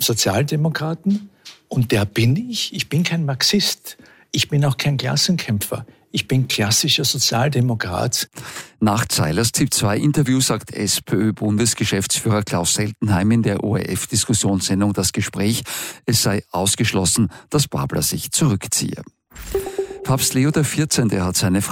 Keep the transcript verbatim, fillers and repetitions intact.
Sozialdemokraten und der bin ich. Ich bin kein Marxist. Ich bin auch kein Klassenkämpfer. Ich bin klassischer Sozialdemokrat. Nach Zeilers ZIP zwei Interview sagt SPÖ-Bundesgeschäftsführer Klaus Seltenheim in der O R F-Diskussionssendung Das Gespräch, es sei ausgeschlossen, dass Babler sich zurückziehe. Papst Leo der vierzehnte hat seine